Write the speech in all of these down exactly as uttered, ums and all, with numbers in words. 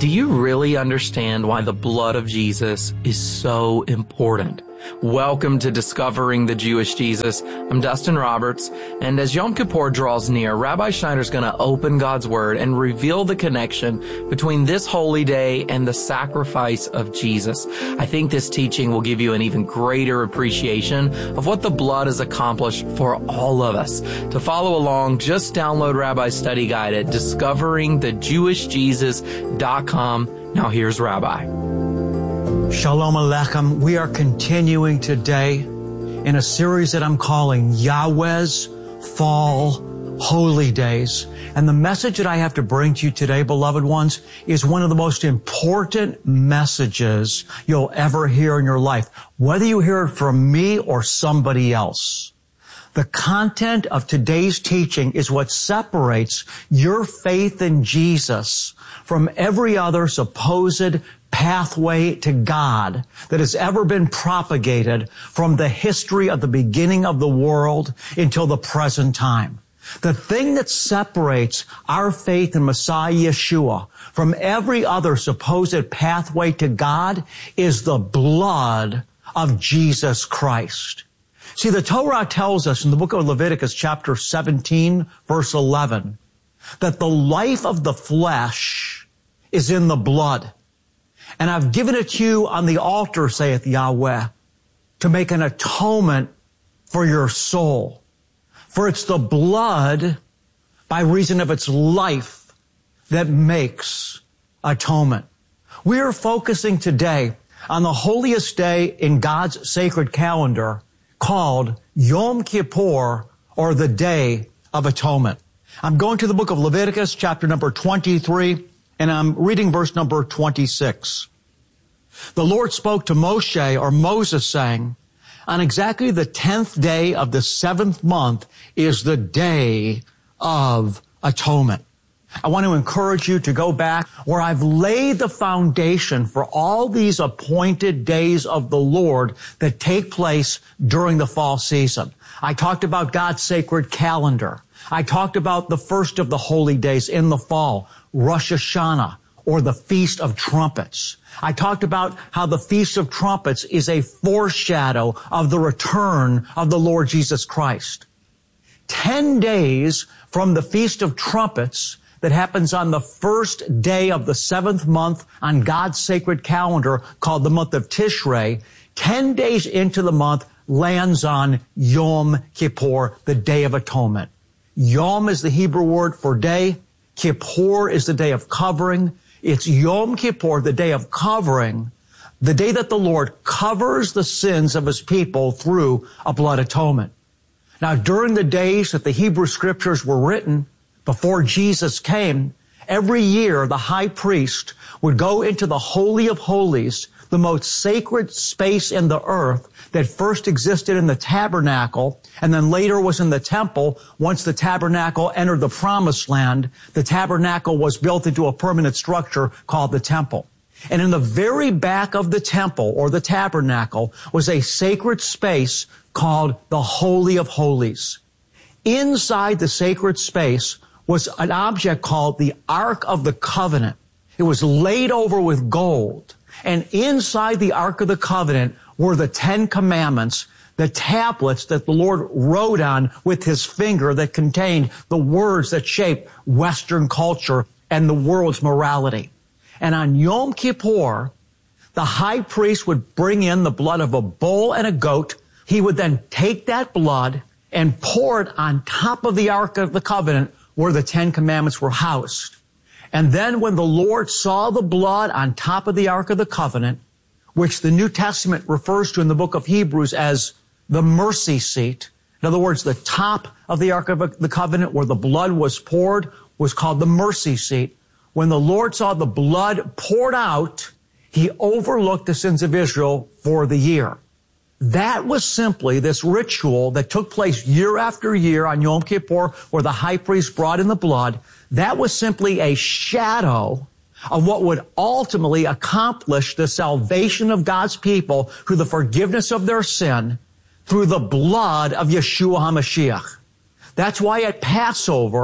Do you really understand why the blood of Jesus is so important? Welcome to Discovering the Jewish Jesus. I'm Dustin Roberts, and as Yom Kippur draws near, Rabbi Schneider's going to open God's Word and reveal the connection between this holy day and the sacrifice of Jesus. I think this teaching will give you an even greater appreciation of what the blood has accomplished for all of us. To follow along, just download Rabbi's study guide at discovering the jewish jesus dot com. Now here's Rabbi. Shalom Aleichem. We are continuing today in a series that I'm calling Yahweh's Fall Holy Days. And the message that I have to bring to you today, beloved ones, is one of the most important messages you'll ever hear in your life, whether you hear it from me or somebody else. The content of today's teaching is what separates your faith in Jesus from every other supposed pathway to God that has ever been propagated from the history of the beginning of the world until the present time. The thing that separates our faith in Messiah Yeshua from every other supposed pathway to God is the blood of Jesus Christ. See, the Torah tells us in the book of Leviticus chapter seventeen, verse eleven, that the life of the flesh is in the blood. And I've given it to you on the altar, saith Yahweh, to make an atonement for your soul. For it's the blood, by reason of its life, that makes atonement. We are focusing today on the holiest day in God's sacred calendar called Yom Kippur, or the Day of Atonement. I'm going to the book of Leviticus, chapter number twenty-three, and I'm reading verse number twenty-six. The Lord spoke to Moshe, or Moses, saying, on exactly the tenth day of the seventh month is the Day of Atonement. I want to encourage you to go back where I've laid the foundation for all these appointed days of the Lord that take place during the fall season. I talked about God's sacred calendar. I talked about the first of the holy days in the fall, Rosh Hashanah, or the Feast of Trumpets. I talked about how the Feast of Trumpets is a foreshadow of the return of the Lord Jesus Christ. Ten days from the Feast of Trumpets that happens on the first day of the seventh month on God's sacred calendar called the month of Tishrei, ten days into the month lands on Yom Kippur, the Day of Atonement. Yom is the Hebrew word for day. Kippur is the day of covering. It's Yom Kippur, the day of covering, the day that the Lord covers the sins of his people through a blood atonement. Now, during the days that the Hebrew scriptures were written, before Jesus came, every year the high priest would go into the Holy of Holies, the most sacred space in the earth that first existed in the tabernacle and then later was in the temple. Once the tabernacle entered the promised land, the tabernacle was built into a permanent structure called the temple. And in the very back of the temple or the tabernacle was a sacred space called the Holy of Holies. Inside the sacred space was an object called the Ark of the Covenant. It was laid over with gold. And inside the Ark of the Covenant were the Ten Commandments, the tablets that the Lord wrote on with his finger that contained the words that shaped Western culture and the world's morality. And on Yom Kippur, the high priest would bring in the blood of a bull and a goat. He would then take that blood and pour it on top of the Ark of the Covenant where the Ten Commandments were housed. And then when the Lord saw the blood on top of the Ark of the Covenant, which the New Testament refers to in the book of Hebrews as the mercy seat, in other words, the top of the Ark of the Covenant where the blood was poured was called the mercy seat. When the Lord saw the blood poured out, he overlooked the sins of Israel for the year. That was simply this ritual that took place year after year on Yom Kippur where the high priest brought in the blood. That was simply a shadow of what would ultimately accomplish the salvation of God's people through the forgiveness of their sin through the blood of Yeshua HaMashiach. That's why at Passover,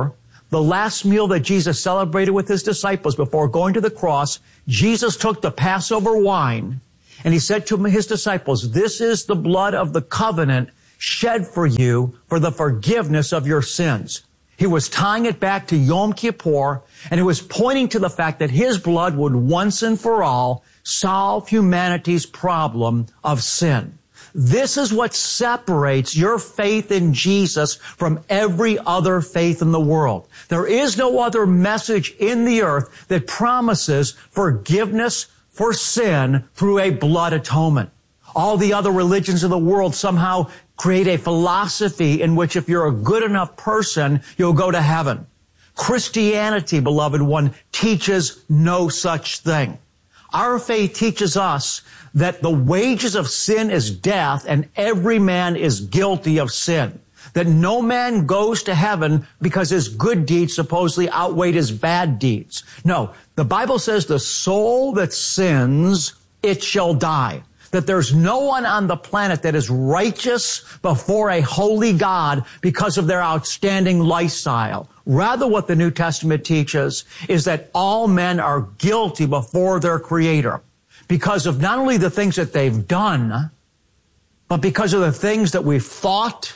The last meal that Jesus celebrated with his disciples before going to the cross, Jesus took the Passover wine and he said to his disciples, this is the blood of the covenant shed for you for the forgiveness of your sins. He was tying it back to Yom Kippur, and he was pointing to the fact that his blood would once and for all solve humanity's problem of sin. This is what separates your faith in Jesus from every other faith in the world. There is no other message in the earth that promises forgiveness for sin through a blood atonement. All the other religions of the world somehow create a philosophy in which if you're a good enough person, you'll go to heaven. Christianity, beloved one, teaches no such thing. Our faith teaches us that the wages of sin is death and every man is guilty of sin. That no man goes to heaven because his good deeds supposedly outweighed his bad deeds. No, the Bible says the soul that sins, it shall die. That there's no one on the planet that is righteous before a holy God because of their outstanding lifestyle. Rather, what the New Testament teaches is that all men are guilty before their Creator because of not only the things that they've done, but because of the things that we've thought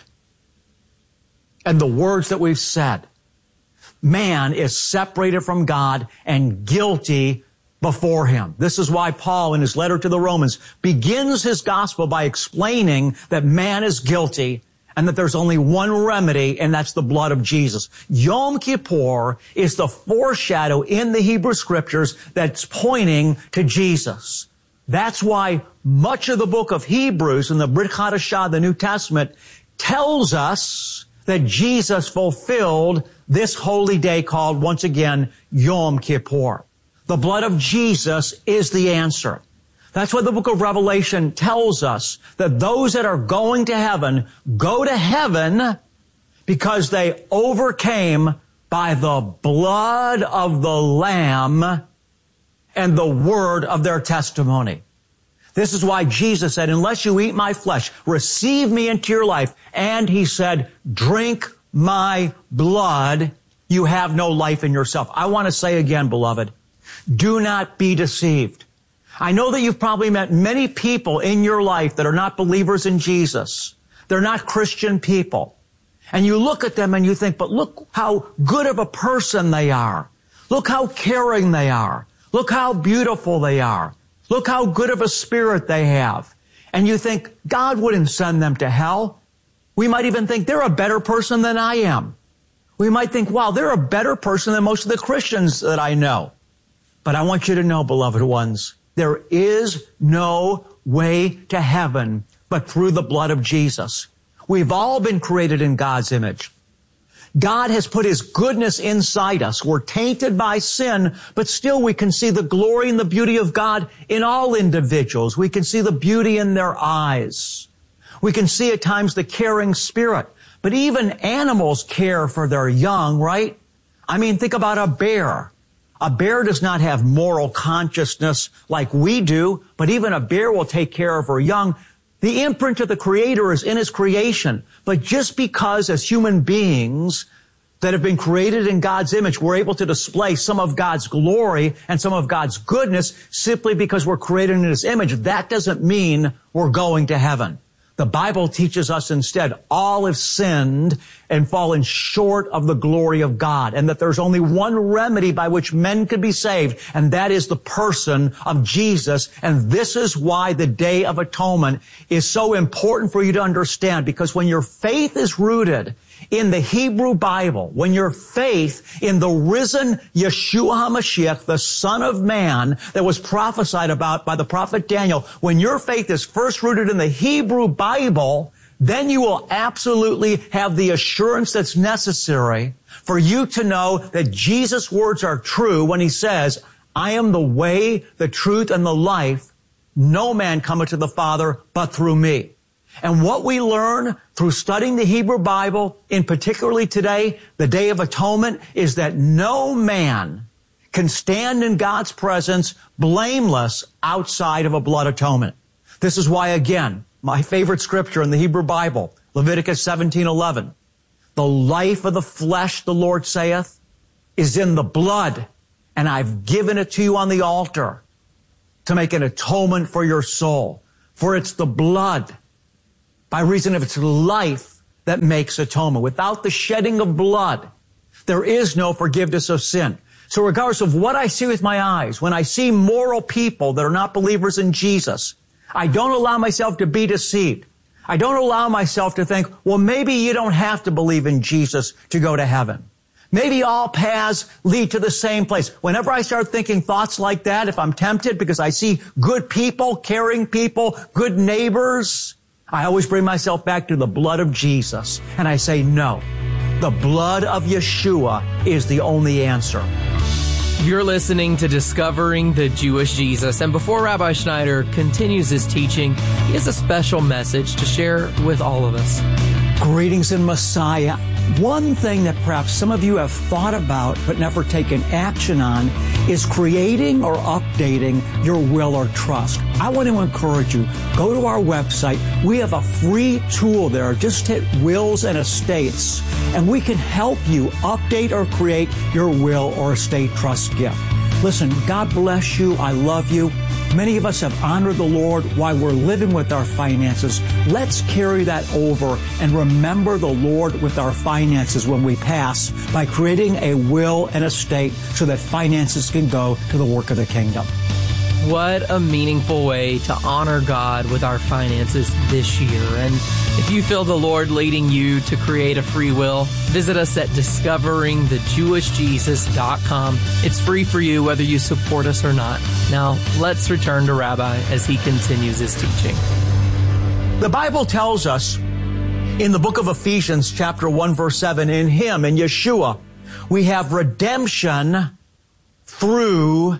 and the words that we've said. Man is separated from God and guilty before him. This is why Paul, in his letter to the Romans, begins his gospel by explaining that man is guilty and that there's only one remedy, and that's the blood of Jesus. Yom Kippur is the foreshadow in the Hebrew Scriptures that's pointing to Jesus. That's why much of the book of Hebrews in the Brit Hadashah, the New Testament, tells us that Jesus fulfilled this holy day called, once again, Yom Kippur. The blood of Jesus is the answer. That's why the book of Revelation tells us that those that are going to heaven go to heaven because they overcame by the blood of the Lamb and the word of their testimony. This is why Jesus said, unless you eat my flesh, receive me into your life. And he said, drink my blood, you have no life in yourself. I want to say again, beloved, do not be deceived. I know that you've probably met many people in your life that are not believers in Jesus. They're not Christian people. And you look at them and you think, but look how good of a person they are. Look how caring they are. Look how beautiful they are. Look how good of a spirit they have. And you think, God wouldn't send them to hell. We might even think they're a better person than I am. We might think, wow, they're a better person than most of the Christians that I know. But I want you to know, beloved ones, there is no way to heaven but through the blood of Jesus. We've all been created in God's image. God has put His goodness inside us. We're tainted by sin, but still we can see the glory and the beauty of God in all individuals. We can see the beauty in their eyes. We can see at times the caring spirit. But even animals care for their young, right? I mean, think about a bear. A bear does not have moral consciousness like we do, but even a bear will take care of her young. The imprint of the Creator is in His creation. But just because as human beings that have been created in God's image, we're able to display some of God's glory and some of God's goodness simply because we're created in His image, that doesn't mean we're going to heaven. The Bible teaches us instead all have sinned and fallen short of the glory of God, and that there's only one remedy by which men can be saved, and that is the person of Jesus. And this is why the Day of Atonement is so important for you to understand, because when your faith is rooted in the Hebrew Bible, when your faith in the risen Yeshua HaMashiach, the Son of Man that was prophesied about by the prophet Daniel, when your faith is first rooted in the Hebrew Bible, then you will absolutely have the assurance that's necessary for you to know that Jesus' words are true when He says, I am the way, the truth, and the life. No man cometh to the Father but through me. And what we learn through studying the Hebrew Bible, in particularly today, the Day of Atonement, is that no man can stand in God's presence blameless outside of a blood atonement. This is why, again, my favorite scripture in the Hebrew Bible, Leviticus seventeen eleven, the life of the flesh, the Lord saith, is in the blood, and I've given it to you on the altar to make an atonement for your soul. For it's the blood, by reason of its life, that makes atonement. Without the shedding of blood, there is no forgiveness of sin. So regardless of what I see with my eyes, when I see moral people that are not believers in Jesus, I don't allow myself to be deceived. I don't allow myself to think, well, maybe you don't have to believe in Jesus to go to heaven. Maybe all paths lead to the same place. Whenever I start thinking thoughts like that, if I'm tempted because I see good people, caring people, good neighbors, I always bring myself back to the blood of Jesus. And I say, no, the blood of Yeshua is the only answer. You're listening to Discovering the Jewish Jesus. And before Rabbi Schneider continues his teaching, he has a special message to share with all of us. Greetings in Messiah. One thing that perhaps some of you have thought about but never taken action on is creating or updating your will or trust. I want to encourage you, go to our website. We have a free tool there. Just hit Wills and Estates, and we can help you update or create your will or estate trust gift. Listen, God bless you. I love you. Many of us have honored the Lord while we're living with our finances. Let's carry that over and remember the Lord with our finances when we pass by creating a will and estate so that finances can go to the work of the kingdom. What a meaningful way to honor God with our finances this year. And if you feel the Lord leading you to create a free will, visit us at discovering the jewish jesus dot com. It's free for you whether you support us or not. Now, let's return to Rabbi as he continues his teaching. The Bible tells us in the book of Ephesians, chapter one, verse seven, in Him, in Yeshua, we have redemption through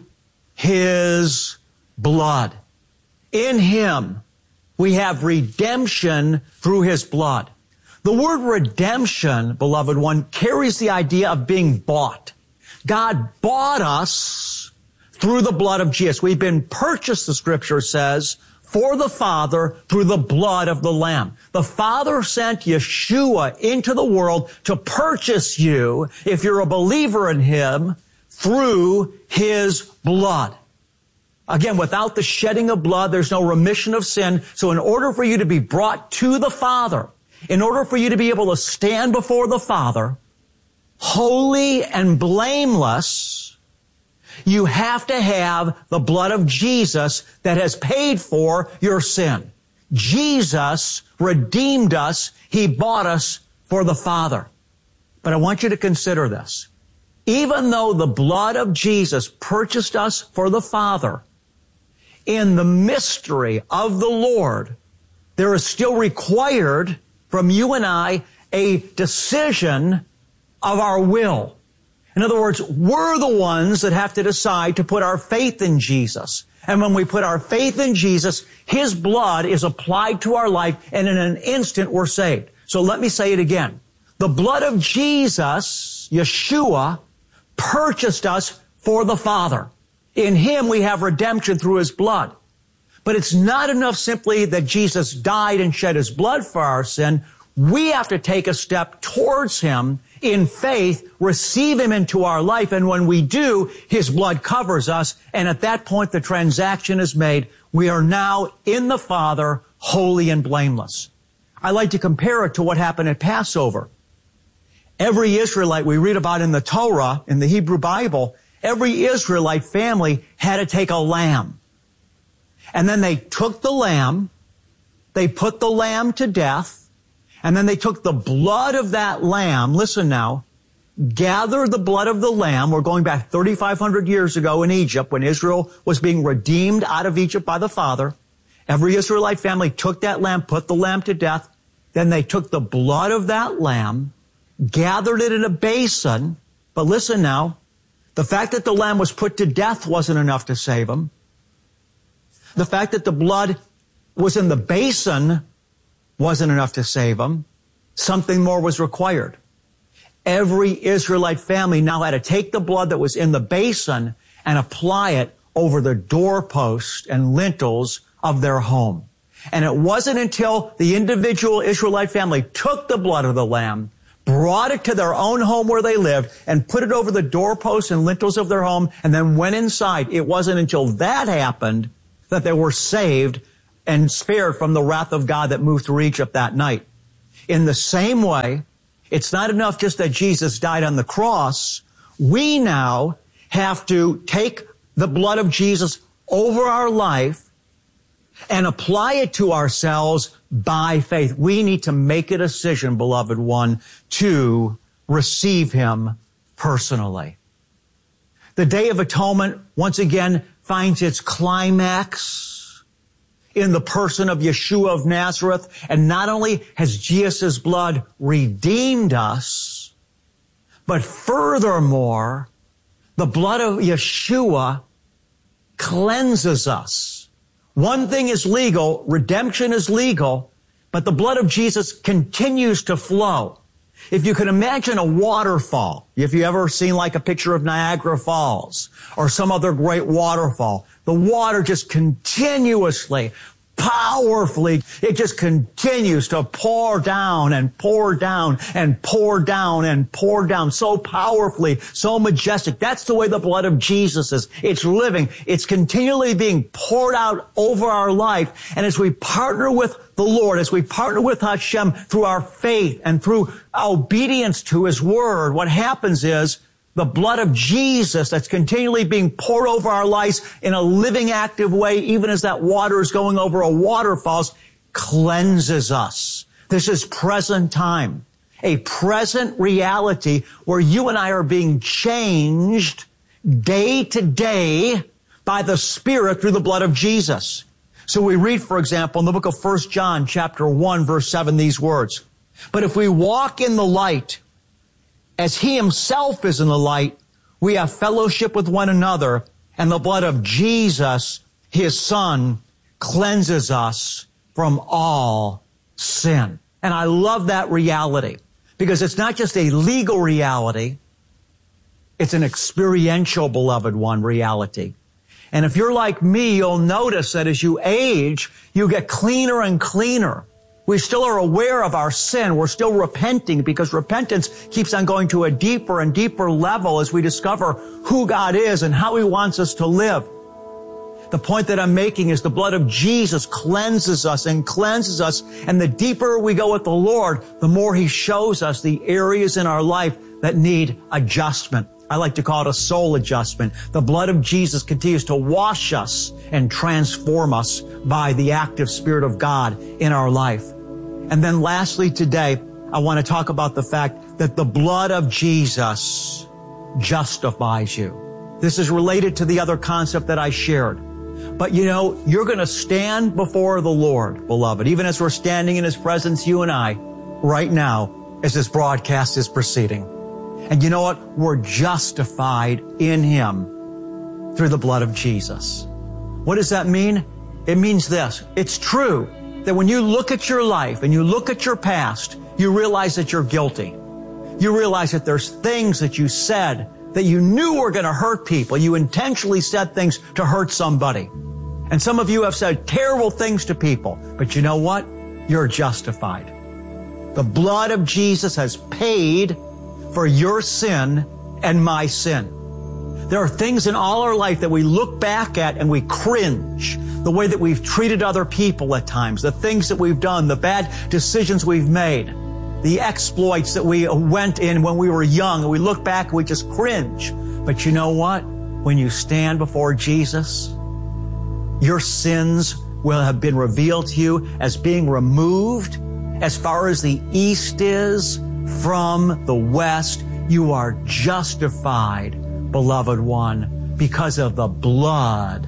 His blood. In Him, we have redemption through His blood. The word redemption, beloved one, carries the idea of being bought. God bought us through the blood of Jesus. We've been purchased, the Scripture says, for the Father through the blood of the Lamb. The Father sent Yeshua into the world to purchase you, if you're a believer in Him, through His blood. Again, without the shedding of blood, there's no remission of sin. So in order for you to be brought to the Father, in order for you to be able to stand before the Father, holy and blameless, you have to have the blood of Jesus that has paid for your sin. Jesus redeemed us. He bought us for the Father. But I want you to consider this. Even though the blood of Jesus purchased us for the Father, in the mystery of the Lord, there is still required from you and I a decision of our will. In other words, we're the ones that have to decide to put our faith in Jesus. And when we put our faith in Jesus, His blood is applied to our life, and in an instant we're saved. So let me say it again. The blood of Jesus, Yeshua, purchased us for the Father. In Him we have redemption through His blood. But it's not enough simply that Jesus died and shed His blood for our sin. We have to take a step towards Him in faith, receive Him into our life, and when we do, His blood covers us, and at that point the transaction is made. We are now in the Father, holy and blameless. I like to compare it to what happened at Passover. Every Israelite we read about in the Torah, in the Hebrew Bible, every Israelite family had to take a lamb. And then they took the lamb, they put the lamb to death, and then they took the blood of that lamb, listen now, gathered the blood of the lamb. We're going back thirty-five hundred years ago in Egypt when Israel was being redeemed out of Egypt by the Father. Every Israelite family took that lamb, put the lamb to death. Then they took the blood of that lamb, gathered it in a basin. But listen now, the fact that the lamb was put to death wasn't enough to save him. The fact that the blood was in the basin wasn't enough to save him. Something more was required. Every Israelite family now had to take the blood that was in the basin and apply it over the doorposts and lintels of their home. And it wasn't until the individual Israelite family took the blood of the lamb, brought it to their own home where they lived, and put it over the doorposts and lintels of their home, and then went inside. It wasn't until that happened that they were saved and spared from the wrath of God that moved through Egypt that night. In the same way, it's not enough just that Jesus died on the cross. We now have to take the blood of Jesus over our life and apply it to ourselves by faith. We need to make a decision, beloved one, to receive Him personally. The Day of Atonement, once again, finds its climax in the person of Yeshua of Nazareth. And not only has Jesus' blood redeemed us, but furthermore, the blood of Yeshua cleanses us. One thing is legal, redemption is legal, but the blood of Jesus continues to flow. If you can imagine a waterfall, if you ever seen like a picture of Niagara Falls or some other great waterfall, the water just continuously, powerfully, it just continues to pour down and pour down and pour down and pour down so powerfully, so majestic. That's the way the blood of Jesus is. It's living. It's continually being poured out over our life. And as we partner with the Lord, as we partner with Hashem through our faith and through obedience to His Word, what happens is the blood of Jesus that's continually being poured over our lives in a living, active way, even as that water is going over a waterfall, cleanses us. This is present time, a present reality where you and I are being changed day to day by the Spirit through the blood of Jesus. So we read, for example, in the book of First John, chapter one, verse seven, these words, "But if we walk in the light, as He Himself is in the light, we have fellowship with one another, and the blood of Jesus, His Son, cleanses us from all sin." And I love that reality, because it's not just a legal reality, it's an experiential, beloved one, reality. And if you're like me, you'll notice that as you age, you get cleaner and cleaner. We still are aware of our sin. We're still repenting, because repentance keeps on going to a deeper and deeper level as we discover who God is and how He wants us to live. The point that I'm making is the blood of Jesus cleanses us and cleanses us. And the deeper we go with the Lord, the more He shows us the areas in our life that need adjustment. I like to call it a soul adjustment. The blood of Jesus continues to wash us and transform us by the active Spirit of God in our life. And then lastly today, I want to talk about the fact that the blood of Jesus justifies you. This is related to the other concept that I shared. But you know, you're going to stand before the Lord, beloved, even as we're standing in His presence, you and I, right now, as this broadcast is proceeding. And you know what? We're justified in Him through the blood of Jesus. What does that mean? It means this. It's true that when you look at your life and you look at your past, you realize that you're guilty. You realize that there's things that you said that you knew were going to hurt people. You intentionally said things to hurt somebody. And some of you have said terrible things to people. But you know what? You're justified. The blood of Jesus has paid for your sin and my sin. There are things in all our life that we look back at and we cringe. The way that we've treated other people at times, the things that we've done, the bad decisions we've made, the exploits that we went in when we were young, and we look back and we just cringe. But you know what? When you stand before Jesus, your sins will have been revealed to you as being removed as far as the east is from the west. You are justified, beloved one, because of the blood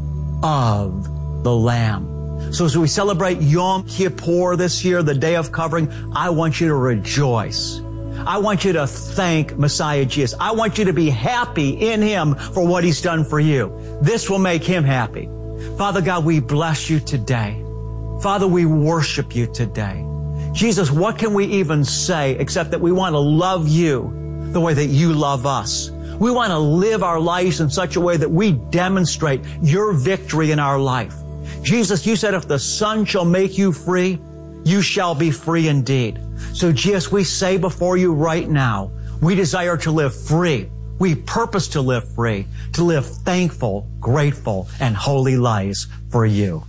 of the Lamb. So as we celebrate Yom Kippur this year, the Day of Covering, I want you to rejoice. I want you to thank Messiah Jesus. I want you to be happy in Him for what He's done for you. This will make Him happy. Father God, we bless You today. Father, we worship You today. Jesus, what can we even say except that we want to love You the way that You love us? We want to live our lives in such a way that we demonstrate Your victory in our life. Jesus, You said, if the Son shall make you free, you shall be free indeed. So Jesus, we say before you right now, we desire to live free. We purpose to live free, to live thankful, grateful, and holy lives for you.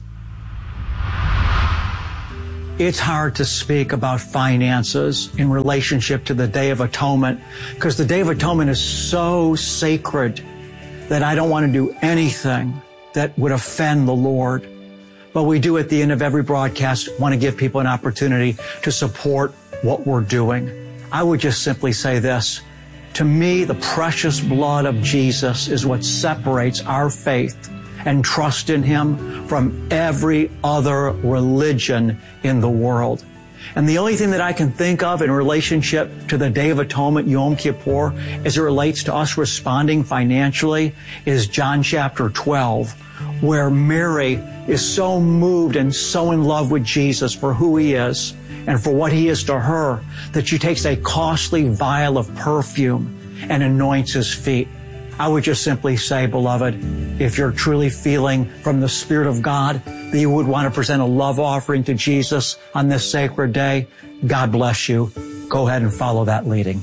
It's hard to speak about finances in relationship to the Day of Atonement because the Day of Atonement is so sacred that I don't want to do anything that would offend the Lord. But we do at the end of every broadcast want to give people an opportunity to support what we're doing. I would just simply say this. To me, the precious blood of Jesus is what separates our faith and trust in Him from every other religion in the world. And the only thing that I can think of in relationship to the Day of Atonement, Yom Kippur, as it relates to us responding financially, is John chapter twelve, where Mary is so moved and so in love with Jesus for who He is and for what He is to her, that she takes a costly vial of perfume and anoints His feet. I would just simply say, beloved, if you're truly feeling from the Spirit of God that you would want to present a love offering to Jesus on this sacred day, God bless you. Go ahead and follow that leading.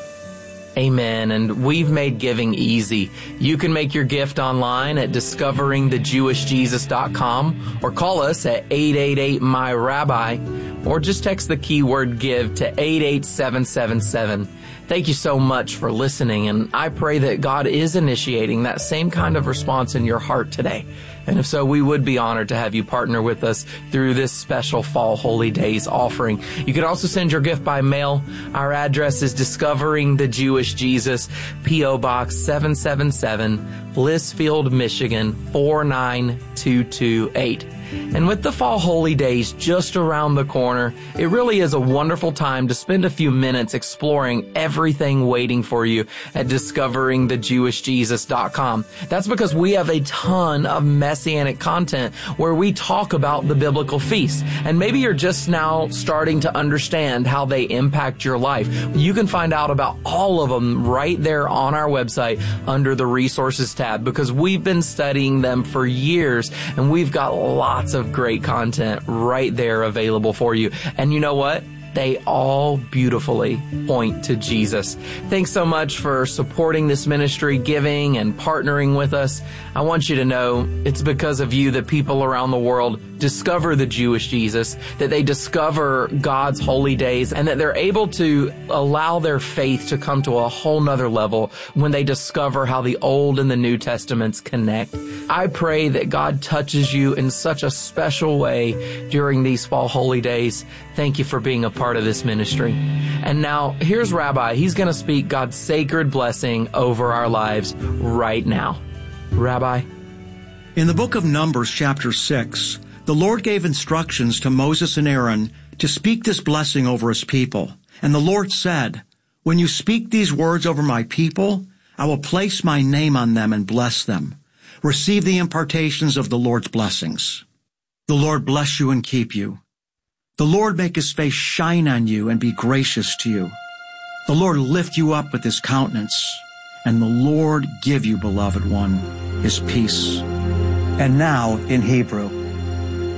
Amen. And we've made giving easy. You can make your gift online at discovering the jewish jesus dot com or call us at eight eight eight M Y Rabbi or just text the keyword give to eight eight seven seven seven. Thank you so much for listening, and I pray that God is initiating that same kind of response in your heart today. And if so, we would be honored to have you partner with us through this special Fall Holy Days offering. You can also send your gift by mail. Our address is Discovering the Jewish Jesus, P O Box seven seven seven, Blissfield, Michigan four nine two two eight. And with the Fall Holy Days just around the corner, it really is a wonderful time to spend a few minutes exploring everything waiting for you at discovering the jewish jesus dot com. That's because we have a ton of messianic content where we talk about the biblical feasts. And maybe you're just now starting to understand how they impact your life. You can find out about all of them right there on our website under the Resources tab, because we've been studying them for years and we've got lots of great content right there available for you. And you know what? They all beautifully point to Jesus. Thanks so much for supporting this ministry, giving and partnering with us. I want you to know it's because of you that people around the world discover the Jewish Jesus, that they discover God's holy days, and that they're able to allow their faith to come to a whole nother level when they discover how the Old and the New Testaments connect. I pray that God touches you in such a special way during these fall holy days. Thank you for being a part of this ministry. And now, here's Rabbi. He's going to speak God's sacred blessing over our lives right now. Rabbi. In the book of Numbers, chapter six, the Lord gave instructions to Moses and Aaron to speak this blessing over His people. And the Lord said, "When you speak these words over my people, I will place my name on them and bless them. Receive the impartations of the Lord's blessings. The Lord bless you and keep you. The Lord make His face shine on you and be gracious to you. The Lord lift you up with His countenance, and the Lord give you, beloved one, His peace." And now in Hebrew.